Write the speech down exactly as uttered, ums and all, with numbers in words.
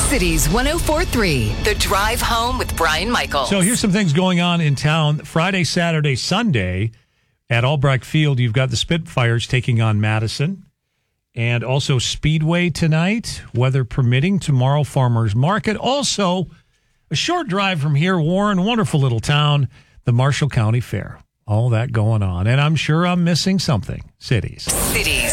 Cities one oh four point three, The Drive Home with Brian Michaels. So here's some things going on in town. Friday, Saturday, Sunday at Albrecht Field, you've got the Spitfires taking on Madison. And also Speedway tonight, weather permitting. Tomorrow, Farmers Market. Also, a short drive from here, Warren, wonderful little town, the Marshall County Fair. All that going on. And I'm sure I'm missing something. Cities. Cities.